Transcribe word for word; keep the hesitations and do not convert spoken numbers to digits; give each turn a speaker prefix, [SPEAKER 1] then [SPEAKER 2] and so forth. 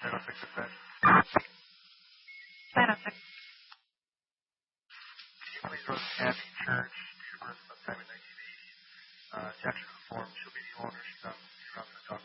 [SPEAKER 1] nine oh six is that?
[SPEAKER 2] nine oh six.
[SPEAKER 1] Can you please run Abbey Church, date of birth sometime in nineteen eighty? Uh, Jackson